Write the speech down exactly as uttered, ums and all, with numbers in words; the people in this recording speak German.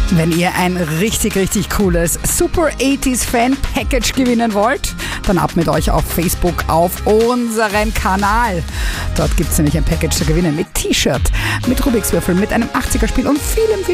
Wenn ihr ein richtig, richtig cooles Super achtziger Fan Package gewinnen wollt, dann ab mit euch auf Facebook auf unseren Kanal. Dort gibt es nämlich ein Package zu gewinnen mit T-Shirt, mit Rubiks Würfeln, mit einem achtziger Spiel und vielem,